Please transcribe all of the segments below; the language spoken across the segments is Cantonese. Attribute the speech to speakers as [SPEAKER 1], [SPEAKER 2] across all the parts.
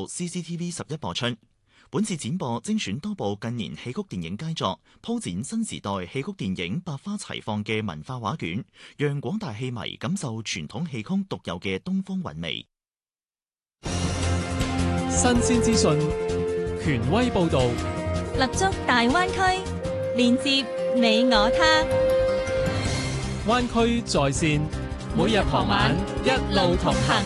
[SPEAKER 1] 號 CCTV11 播出。本次展播精選多部近年戲曲電影佳作，鋪展新時代戲曲電影百花齊放嘅文化畫卷，讓廣大戲迷感受傳統戲曲獨有嘅東方韻味。
[SPEAKER 2] 新鮮資訊，權威報導，
[SPEAKER 3] 立足大灣區，連接你我他。
[SPEAKER 2] 灣區在線，每日傍晚一路同行。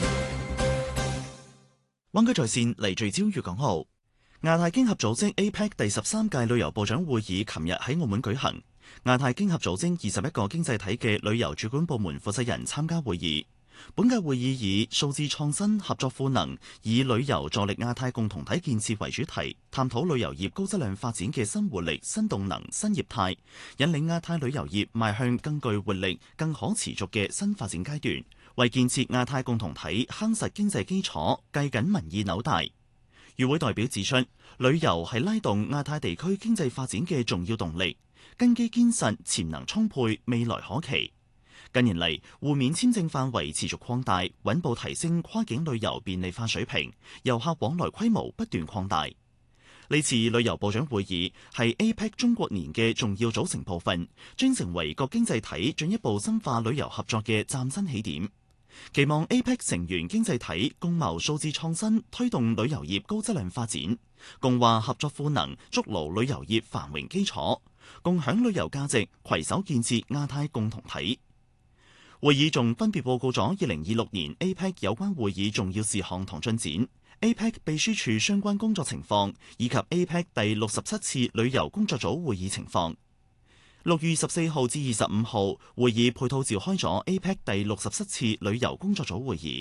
[SPEAKER 1] 灣區在線嚟聚焦粵港澳。亞太經合組織 APEC 第13屆旅遊部長會議琴日喺澳門舉行，亞太經合組織21個經濟體嘅旅遊主管部門負責人參加會議。本屆會議以數字創新合作賦能，以旅遊助力亞太共同體建設為主題，探討旅遊業高質量發展嘅新活力、新動能、新業態，引領亞太旅遊業邁向更具活力、更可持續嘅新發展階段，為建設亞太共同體夯實經濟基礎，計緊民意紐帶。與會代表指出，旅遊係拉動亞太地區經濟發展嘅重要動力，根基堅實、潛能充沛、未來可期。近年嚟，互免簽證範圍持續擴大，穩步提升跨境旅遊便利化水平，遊客往來規模不斷擴大。呢次旅遊部長會議係 APEC 中國年嘅重要組成部分，將成為各經濟體進一步深化旅遊合作嘅嶄新起點。期望 APEC 成員經濟體共謀數字創新，推動旅遊業高質量發展，共話合作賦能，築牢旅遊業繁榮基礎，共享旅遊價值，攜手建設亞太共同體。會議仲分別報告咗2026年 APEC 有關會議重要事項同進展、APEC 秘書處相關工作情況，以及 APEC 第67次旅遊工作組會議情況。6月14號至25號，會議配套召開咗 APEC 第67次旅遊工作組會議。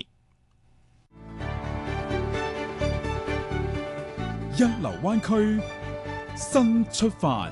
[SPEAKER 4] 一流灣區，新出發。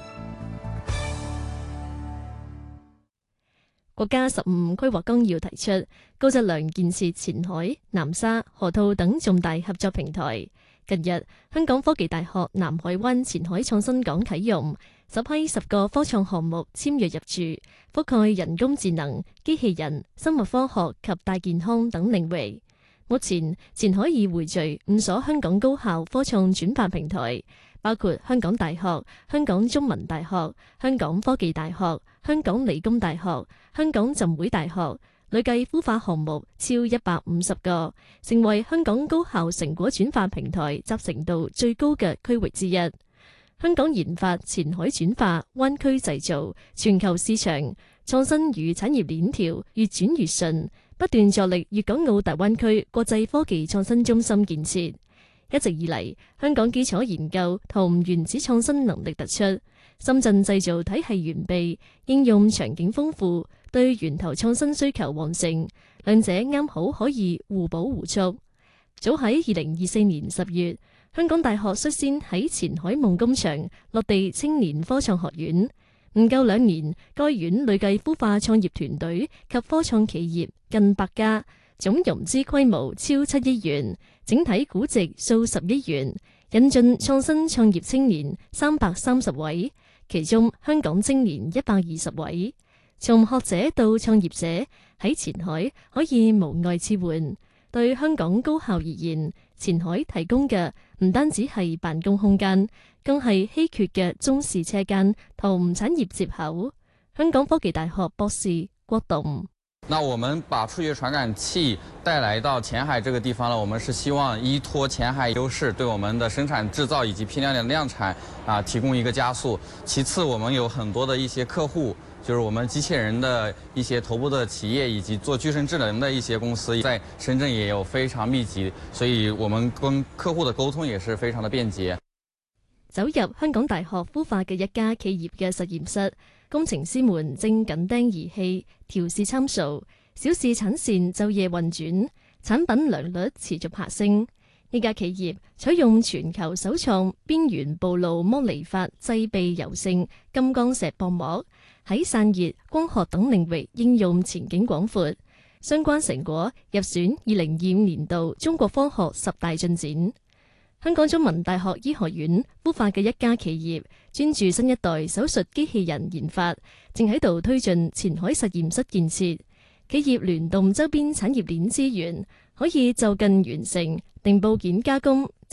[SPEAKER 5] 國家15規劃綱要提出高質量建設前海、南沙、河套等重大合作平台。近日，香港科技大學南海灣前海創新港啟用，首批10個科創項目簽約入駐，覆蓋人工智能、機器人、生物科學及大健康等領域。目前，前海已匯聚5所香港高校科創轉化平台，包括香港大學、香港中文大學、香港科技大學、香港理工大學、香港浸會大學，累計孵化項目超150個，成為香港高校成果轉化平台集成度最高嘅區域之一。香港研發前海轉化、灣區製造、全球市場創新與產業鏈條越轉越順，不斷助力粵港澳大灣區國際科技創新中心建設。一直以嚟，香港基礎研究同原子創新能力突出，深圳製造體系完備，應用場景豐富，對源頭創新需求旺盛，兩者啱好可以互補互促。早喺2024年10月，香港大學率先喺前海夢工場落地青年科創學院，唔夠2年，該院累計孵化創業團隊及科創企業近100家，總融資規模超7億元，整體估值數10億元，引進創新創業青年330位，其中香港青年120位。從學者到創業者喺前海可以無礙置換。對香港高校而言，前海提供嘅唔單止係辦公空間，更係稀缺嘅中試車間同產業接口。香港科技大學博士郭棟：
[SPEAKER 6] 那我們把數據傳感器帶來到前海這個地方呢，我們是希望依託前海優勢，對我們的生產製造以及批量的量產提供一個加速。其次，我們有很多的一些客戶，就是我們機器人的一些頭部的企業以及做具身智能的一些公司，在深圳也有非常密集，所以我們跟客戶的溝通也是非常的便捷。
[SPEAKER 5] 走入香港大學孵化嘅一家企業嘅實驗室，工程師們正緊盯儀器、調試參數，小試產線晝夜運轉，產品良率持續爬升。呢家企業採用全球首創邊緣暴露剝離法製備柔性金剛石薄膜，喺散熱、光學等領域應用前景廣闊。相關成果入選2025年度中國科學10大進展。香港中文大學醫學院孵化嘅一家企業，專注新一代手術機器人研發，正喺度推進前海實驗室建設。企業聯動周邊產業鏈資源，可以就近完成零部件加工、